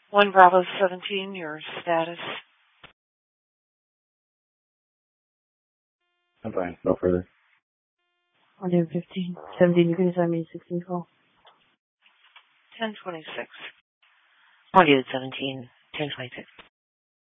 1 Bravo 17, your status. I'm fine. No further. 115. 17 degrees, I mean 1612. 1026. 117, 1026.